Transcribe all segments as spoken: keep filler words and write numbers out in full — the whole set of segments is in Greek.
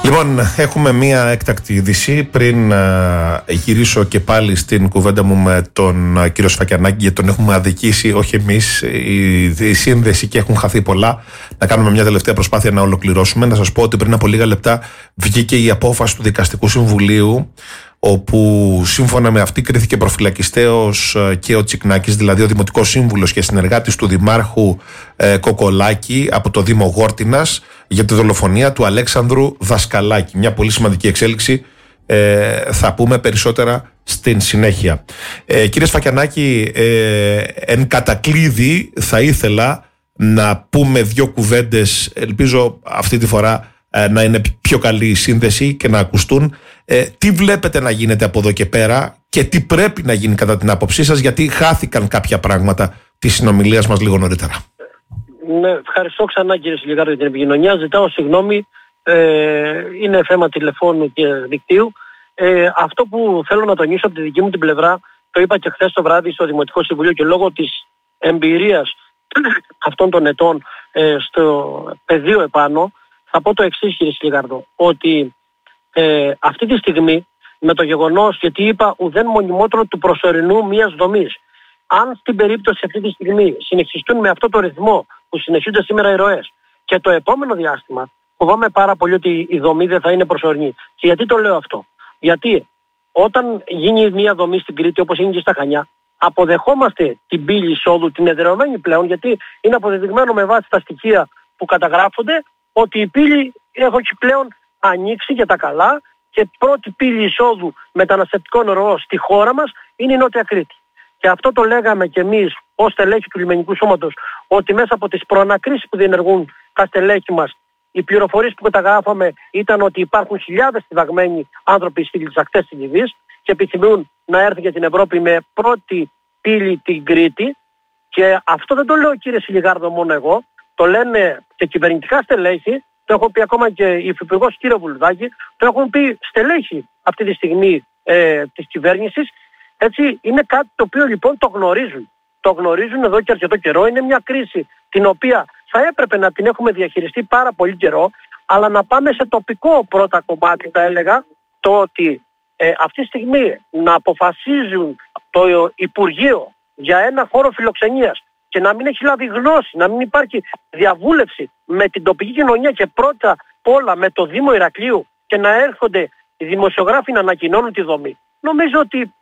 Λοιπόν, έχουμε μία έκτακτη είδηση πριν α, γυρίσω και πάλι στην κουβέντα μου με τον α, κύριο Σφακιανάκη, γιατί τον έχουμε αδικήσει, όχι εμείς, η, η σύνδεση, και έχουν χαθεί πολλά. Να κάνουμε μια τελευταία προσπάθεια να ολοκληρώσουμε. Να σας πω ότι πριν από λίγα λεπτά βγήκε η απόφαση του Δικαστικού Συμβουλίου, όπου σύμφωνα με αυτή κρίθηκε προφυλακιστέος και ο Τσικνάκης, δηλαδή ο Δημοτικός Σύμβουλος και συνεργάτης του Δημάρχου ε, Κοκολάκη από το Δήμο Γόρτινας, για τη δολοφονία του Αλέξανδρου Δασκαλάκη. Μια πολύ σημαντική εξέλιξη, ε, θα πούμε περισσότερα στην συνέχεια. Ε, κύριε Σφακιανάκη, ε, εν κατακλείδη θα ήθελα να πούμε δύο κουβέντες, ελπίζω αυτή τη φορά να είναι πιο καλή η σύνδεση και να ακουστούν. Ε, τι βλέπετε να γίνεται από εδώ και πέρα και τι πρέπει να γίνει κατά την άποψή σας, γιατί χάθηκαν κάποια πράγματα της συνομιλίας μας λίγο νωρίτερα. Ναι, ευχαριστώ ξανά κύριε Σιλιγάρη για την επικοινωνία. Ζητάω συγγνώμη, ε, είναι θέμα τηλεφώνου και δικτύου. Ε, αυτό που θέλω να τονίσω από τη δική μου την πλευρά, το είπα και χθες το βράδυ στο Δημοτικό Συμβουλίο, και λόγω της εμπειρίας αυτών των ετών ε, στο πεδίο επάνω, θα πω το εξής κύριε Σιλιγάρδο, ότι ε, αυτή τη στιγμή με το γεγονός, γιατί είπα ουδέν μονιμότερο του προσωρινού μιας δομής, αν στην περίπτωση αυτή τη στιγμή συνεχιστούν με αυτό το ρυθμό που συνεχίζονται σήμερα οι ροές και το επόμενο διάστημα, φοβάμαι πάρα πολύ ότι η δομή δεν θα είναι προσωρινή. Και γιατί το λέω αυτό? Γιατί όταν γίνει μια δομή στην Κρήτη, όπως είναι και στα Χανιά, αποδεχόμαστε την πύλη εισόδου, την εδραιωμένη πλέον, γιατί είναι αποδεδειγμένο με βάση τα στοιχεία που καταγράφονται ότι η πύλη έχει πλέον ανοίξει για τα καλά, και πρώτη πύλη εισόδου μεταναστευτικών ροών στη χώρα μας είναι η Νότια Κρήτη. Και αυτό το λέγαμε και εμείς ως στελέχη του Λιμενικού Σώματος, ότι μέσα από τις προανακρίσεις που διενεργούν τα στελέχη μας, οι πληροφορίες που καταγράφαμε ήταν ότι υπάρχουν χιλιάδες φυλαγμένοι άνθρωποι στις ακτές της Λιβύης και επιθυμούν να έρθουν για την Ευρώπη με πρώτη πύλη την Κρήτη. Και αυτό δεν το λέω κύριε Σιλιγάρδο μόνο εγώ, το λένε και κυβερνητικά στελέχη, το έχω πει ακόμα και η Υφυπουργός κύριο Βουλουδάκη, το έχουν πει στελέχη αυτή τη στιγμή ε, της κυβέρνησης. Έτσι, είναι κάτι το οποίο λοιπόν το γνωρίζουν. Το γνωρίζουν εδώ και αρκετό καιρό. Είναι μια κρίση την οποία θα έπρεπε να την έχουμε διαχειριστεί πάρα πολύ καιρό, αλλά να πάμε σε τοπικό πρώτα κομμάτι, θα έλεγα, το ότι ε, αυτή τη στιγμή να αποφασίζουν το Υπουργείο για ένα χώρο φιλοξενίας και να μην έχει λάβει γνώση, να μην υπάρχει διαβούλευση με την τοπική κοινωνία και πρώτα απ' όλα με το Δήμο Ηρακλείου, και να έρχονται οι δημοσιογράφοι να ανακοινώνουν τη δομή. Νομίζω ότι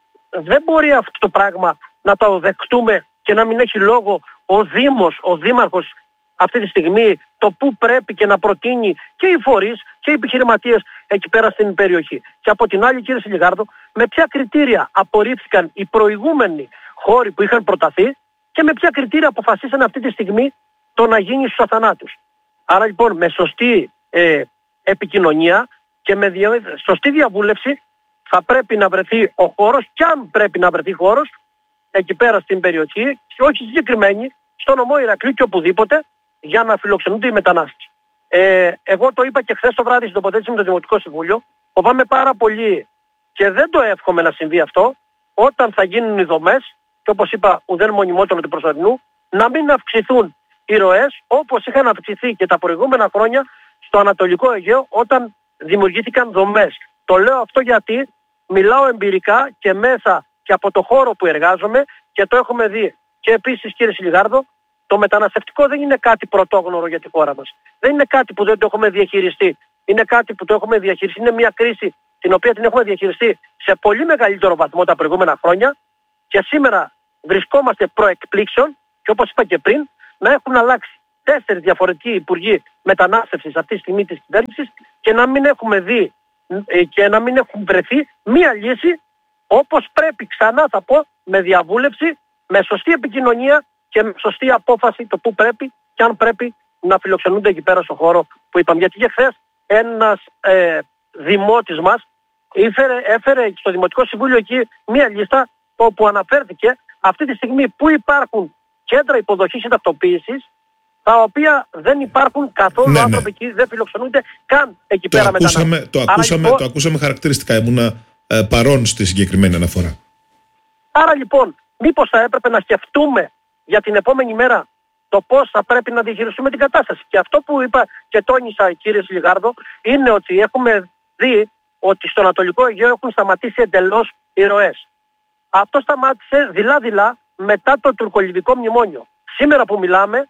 δεν μπορεί αυτό το πράγμα να το δεχτούμε και να μην έχει λόγο ο Δήμος, ο Δήμαρχος αυτή τη στιγμή το που πρέπει και να προτείνει και οι φορείς και οι επιχειρηματίες εκεί πέρα στην περιοχή. Και από την άλλη κύριε Σιλιγάρδο, με ποια κριτήρια απορρίφθηκαν οι προηγούμενοι χώροι που είχαν προταθεί και με ποια κριτήρια αποφασίσαν αυτή τη στιγμή το να γίνει στους αθανάτους. Άρα λοιπόν με σωστή ε, επικοινωνία και με δια, σωστή διαβούλευση θα πρέπει να βρεθεί ο χώρος, και αν πρέπει να βρεθεί χώρος εκεί πέρα στην περιοχή, και όχι συγκεκριμένη, στο νομό Ηρακλείου και οπουδήποτε, για να φιλοξενούνται οι μετανάστες. Ε, εγώ το είπα και χθες το βράδυ στην τοποθέτηση με το Δημοτικό Συμβούλιο, φοβάμαι πάρα πολύ και δεν το εύχομαι να συμβεί αυτό, όταν θα γίνουν οι δομές, και όπως είπα ουδέν μονιμότερο του προσωρινού, να μην αυξηθούν οι ροές όπως είχαν αυξηθεί και τα προηγούμενα χρόνια στο Ανατολικό Αιγαίο όταν δημιουργήθηκαν δομές. Το λέω αυτό γιατί μιλάω εμπειρικά και μέσα και από το χώρο που εργάζομαι και το έχουμε δει. Και επίσης κύριε Σιλιγάρδο, το μεταναστευτικό δεν είναι κάτι πρωτόγνωρο για τη χώρα μας. Δεν είναι κάτι που δεν το έχουμε διαχειριστεί. Είναι κάτι που το έχουμε διαχειριστεί. Είναι μια κρίση την οποία την έχουμε διαχειριστεί σε πολύ μεγαλύτερο βαθμό τα προηγούμενα χρόνια, και σήμερα βρισκόμαστε προεκπλήξεων, και όπως είπα και πριν, να έχουν αλλάξει τέσσερις διαφορετικοί υπουργοί μετανάστευσης αυτή τη στιγμή της κυβέρνησης και να μην έχουμε δει και να μην έχουν βρεθεί μία λύση όπως πρέπει, ξανά θα πω, με διαβούλευση, με σωστή επικοινωνία και με σωστή απόφαση το που πρέπει και αν πρέπει να φιλοξενούνται εκεί πέρα στο χώρο που είπαμε. Γιατί και χθες ένας ε, δημότης μας έφερε, έφερε στο Δημοτικό Συμβούλιο εκεί μία λίστα όπου αναφέρθηκε αυτή τη στιγμή που υπάρχουν κέντρα υποδοχής ή ταυτοποίησης, τα οποία δεν υπάρχουν καθόλου, ναι, άνθρωποι εκεί, ναι, δεν φιλοξενούνται καν εκεί το πέρα ακούσαμε, το, ακούσαμε, λοιπόν, το ακούσαμε χαρακτηριστικά, ήμουνα ε, παρόν στη συγκεκριμένη αναφορά. Άρα λοιπόν, μήπως θα έπρεπε να σκεφτούμε για την επόμενη μέρα το πώς θα πρέπει να διαχειριστούμε την κατάσταση. Και αυτό που είπα και τόνισα, κύριε Σιλιγάρδο, είναι ότι έχουμε δει ότι στο Ανατολικό Αιγαίο έχουν σταματήσει εντελώς οι ροές. Αυτό σταμάτησε δειλά-δειλά μετά το τουρκολιβικό μνημόνιο. Σήμερα που μιλάμε,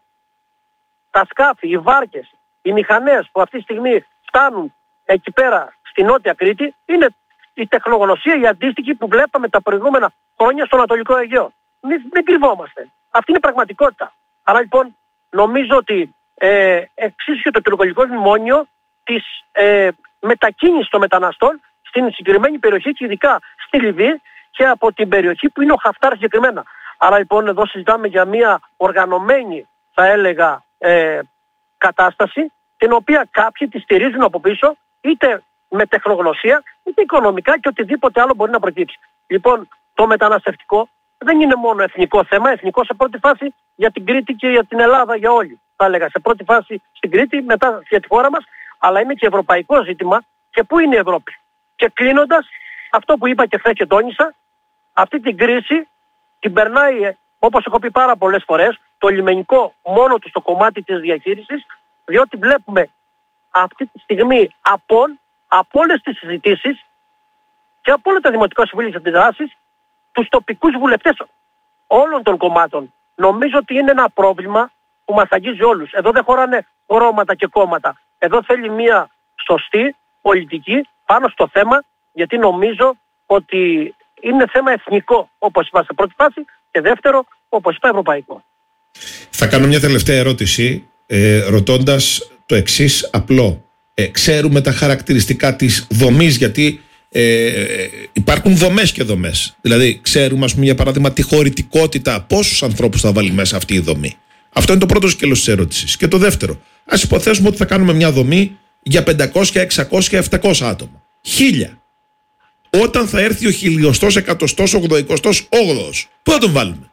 τα σκάφη, οι βάρκες, οι μηχανές που αυτή τη στιγμή φτάνουν εκεί πέρα στη Νότια Κρήτη είναι η τεχνογνωσία, η αντίστοιχη που βλέπαμε τα προηγούμενα χρόνια στο Ανατολικό Αιγαίο. Μην, μην κρυβόμαστε. Αυτή είναι η πραγματικότητα. Άρα λοιπόν νομίζω ότι ε, εξίσου και το τουρκολιβικό μνημόνιο της ε, μετακίνησης των μεταναστών στην συγκεκριμένη περιοχή και ειδικά στη Λιβύη και από την περιοχή που είναι ο Χαφτάρ συγκεκριμένα. Άρα λοιπόν εδώ συζητάμε για μια οργανωμένη, θα έλεγα, ε, κατάσταση την οποία κάποιοι τη στηρίζουν από πίσω είτε με τεχνογνωσία είτε οικονομικά και οτιδήποτε άλλο μπορεί να προκύψει. Λοιπόν, το μεταναστευτικό δεν είναι μόνο εθνικό θέμα, εθνικό σε πρώτη φάση για την Κρήτη και για την Ελλάδα, για όλοι. Θα έλεγα σε πρώτη φάση στην Κρήτη, μετά για τη χώρα μας, αλλά είναι και ευρωπαϊκό ζήτημα. Και πού είναι η Ευρώπη? Και κλείνοντας, αυτό που είπα και χθες και τόνισα, αυτή την κρίση την περνάει, όπως έχω πει πάρα πολλές φορές, το λιμενικό μόνο του στο κομμάτι της διαχείρισης, διότι βλέπουμε αυτή τη στιγμή από, από όλες τις συζητήσεις και από όλα τα δημοτικά συμβούλια της αντιδράσεις, τους τοπικούς βουλευτές όλων των κομμάτων. Νομίζω ότι είναι ένα πρόβλημα που μας αγγίζει όλους. Εδώ δεν χωράνε χρώματα και κόμματα. Εδώ θέλει μια σωστή πολιτική πάνω στο θέμα, γιατί νομίζω ότι είναι θέμα εθνικό, όπως είπα σε πρώτη φάση, και δεύτερο, όπως είπα, ευρωπαϊκό. Θα κάνω μια τελευταία ερώτηση, ε, ρωτώντας το εξής απλό. Ε, ξέρουμε τα χαρακτηριστικά της δομής, γιατί ε, υπάρχουν δομές και δομές. Δηλαδή, ξέρουμε, ας πούμε, για παράδειγμα, τη χωρητικότητα, πόσους ανθρώπους θα βάλει μέσα αυτή η δομή. Αυτό είναι το πρώτο σκέλος της ερώτησης. Και το δεύτερο, ας υποθέσουμε ότι θα κάνουμε μια δομή για πεντακόσια, εξακόσια, επτακόσια άτομα. Χίλια. Όταν θα έρθει ο χιλιοστός, εκατοστός, ογδοηκοστός, όγδοος, πού θα τον βάλουμε?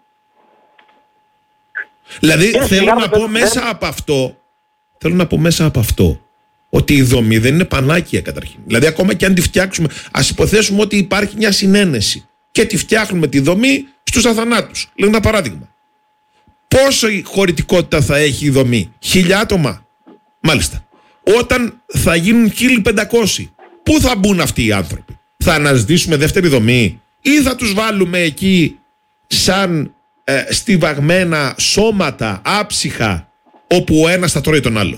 Δηλαδή θέλω να πω μέσα από αυτό, θέλω να πω μέσα από αυτό, ότι η δομή δεν είναι πανάκια καταρχήν. Δηλαδή ακόμα και αν τη φτιάξουμε, ας υποθέσουμε ότι υπάρχει μια συνένεση και τη φτιάχνουμε τη δομή στους αθανάτους. Λέω ένα παράδειγμα. Πόσο χωρητικότητα θα έχει η δομή? Χίλια άτομα. Μάλιστα. Όταν θα γίνουν χίλια πεντακόσια, πού θα μπουν αυτοί οι άνθρωποι? Θα αναζητήσουμε δεύτερη δομή ή θα τους βάλουμε εκεί σαν ε, στιβαγμένα σώματα άψυχα όπου ο ένας θα τρώει τον άλλο?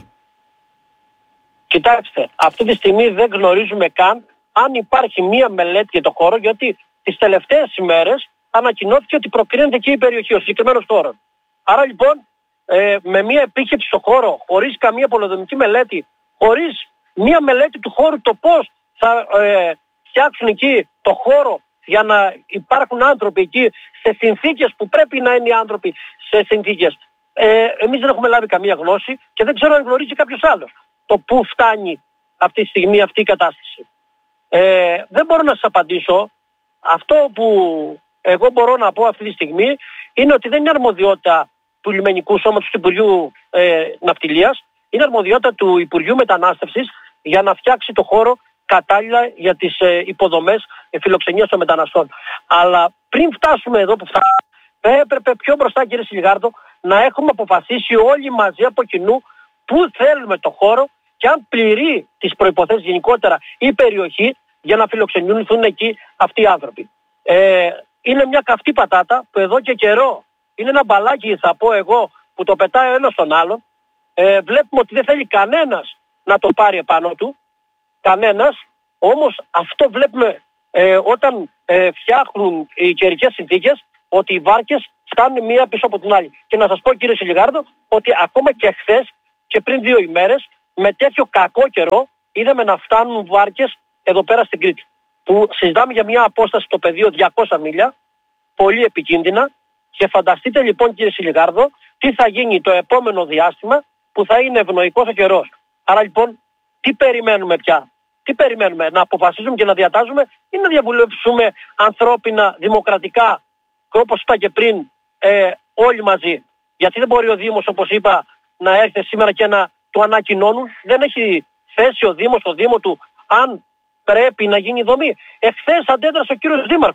Κοιτάξτε, αυτή τη στιγμή δεν γνωρίζουμε καν αν υπάρχει μία μελέτη για το χώρο, γιατί τις τελευταίες ημέρες ανακοινώθηκε ότι προκρίνεται και η περιοχή, ο συγκεκριμένος χώρος. Άρα λοιπόν ε, με μία επίσκεψη στο χώρο, χωρίς καμία πολεοδομική μελέτη, χωρίς μία μελέτη του χώρου, το πώς θα ε, φτιάξουν εκεί το χώρο για να υπάρχουν άνθρωποι εκεί σε συνθήκες που πρέπει να είναι οι άνθρωποι σε συνθήκες. Ε, εμείς δεν έχουμε λάβει καμία γνώση και δεν ξέρω αν γνωρίζει κάποιος άλλος το πού φτάνει αυτή τη στιγμή αυτή η κατάσταση. Ε, δεν μπορώ να σας απαντήσω. Αυτό που εγώ μπορώ να πω αυτή τη στιγμή είναι ότι δεν είναι αρμοδιότητα του Λιμενικού Σώματος του Υπουργείου ε, Ναυτιλίας, είναι αρμοδιότητα του Υπουργείου Μετανάστευσης για να φτιάξει το χώρο κατάλληλα για τις ε, υποδομές ε, φιλοξενίας των μεταναστών. Αλλά πριν φτάσουμε εδώ που φτάσουμε, έπρεπε πιο μπροστά, κύριε Σιλιγάρδο, να έχουμε αποφασίσει όλοι μαζί από κοινού πού θέλουμε το χώρο και αν πληρεί τις προϋποθέσεις γενικότερα η περιοχή για να φιλοξενηθούν εκεί αυτοί οι άνθρωποι. Ε, είναι μια καυτή πατάτα που εδώ και καιρό είναι ένα μπαλάκι, θα πω εγώ, που το πετάει ο ένας στον άλλον. Ε, βλέπουμε ότι δεν θέλει κανένας να το πάρει επάνω του. Κανένας. Όμως αυτό βλέπουμε ε, όταν ε, φτιάχνουν οι καιρικές συνθήκες, ότι οι βάρκες φτάνουν μία πίσω από την άλλη. Και να σας πω, κύριε Σιλιγάρδο, ότι ακόμα και χθες και πριν δύο ημέρες, με τέτοιο κακό καιρό, είδαμε να φτάνουν βάρκες εδώ πέρα στην Κρήτη. Που συζητάμε για μια απόσταση στο πεδίο διακόσια μίλια, πολύ επικίνδυνα. Και φανταστείτε λοιπόν, κύριε Σιλιγάρδο, τι θα γίνει το επόμενο διάστημα που θα είναι ευνοϊκός ο καιρός. Άρα λοιπόν, τι περιμένουμε πια? Τι περιμένουμε? Να αποφασίζουμε και να διατάζουμε ή να διαβουλεύσουμε ανθρώπινα, δημοκρατικά και όπως είπα και πριν, ε, όλοι μαζί? Γιατί δεν μπορεί ο Δήμος, όπως είπα, να έρθει σήμερα και να του ανακοινώνουν. Δεν έχει θέση ο Δήμος στο Δήμο του αν πρέπει να γίνει δομή. Εχθές αντέδρασε ο κύριος Δήμαρχος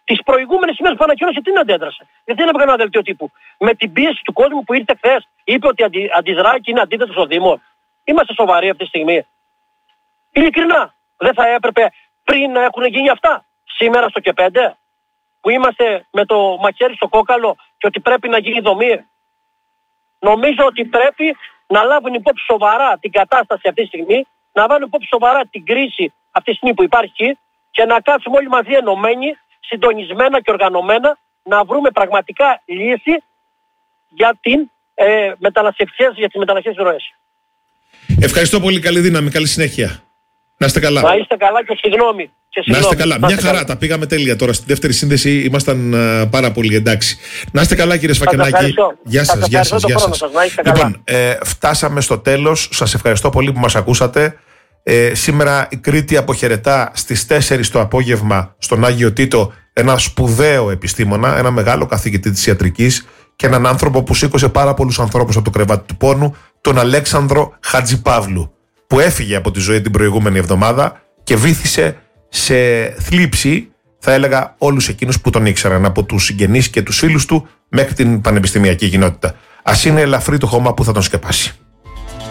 Τις προηγούμενες ημέρες που ανακοίνωσε τι αντέδρασε. Γιατί δεν έβγαλε ένα δελτίο τύπου. Με την πίεση του κόσμου που ήρθε χθες, είπε ότι αντι, αντιδρά και είναι αντίθετο στο Δήμο. Είμαστε σοβαροί αυτή τη στιγμή. Ειλικρινά, δεν θα έπρεπε πριν να έχουν γίνει αυτά. Σήμερα στο και πέντε, που είμαστε με το μαχαίρι στο κόκαλο και ότι πρέπει να γίνει δομή. Νομίζω ότι πρέπει να λάβουν υπόψη σοβαρά την κατάσταση αυτή τη στιγμή, να βάλουν υπόψη σοβαρά την κρίση αυτή τη στιγμή που υπάρχει και να κάτσουμε όλοι μαζί ενωμένοι, συντονισμένα και οργανωμένα, να βρούμε πραγματικά λύση για, την, ε, μεταναστευτικές, για τις μεταναστευτικές ροές. Ευχαριστώ πολύ, καλή δύναμη, καλή συνέχεια. Να είστε καλά. Να είστε καλά και συγγνώμη. Και να είστε καλά. Να Μια χαρά, καλά. Τα πήγαμε τέλεια τώρα. Στη δεύτερη σύνδεση ήμασταν uh, πάρα πολύ εντάξει. Να είστε καλά, κύριε Σφακιανάκη. Γεια σας, γεια σας, γεια σας. Λοιπόν, ε, φτάσαμε στο τέλος. Σας ευχαριστώ πολύ που μας ακούσατε. Ε, σήμερα η Κρήτη αποχαιρετά στις τέσσερις το απόγευμα στον Άγιο Τίτο ένα σπουδαίο επιστήμονα, ένα μεγάλο καθηγητή της ιατρικής και έναν άνθρωπο που σήκωσε πάρα πολλούς ανθρώπους από το κρεβάτι του πόνου, τον Αλέξανδρο Χατζηπαύλου, που έφυγε από τη ζωή την προηγούμενη εβδομάδα και βύθισε σε θλίψη, θα έλεγα, όλους εκείνους που τον ήξεραν, από τους συγγενείς και τους φίλους του μέχρι την πανεπιστημιακή κοινότητα. Ας είναι ελαφρύ το χώμα που θα τον σκεπάσει.